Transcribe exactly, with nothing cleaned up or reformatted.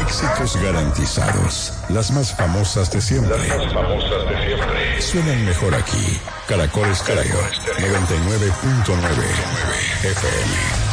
Éxitos garantizados. Las más famosas de siempre. Las más famosas de siempre. Suenan mejor aquí. Caracol Estéreo noventa y nueve punto nueve F M.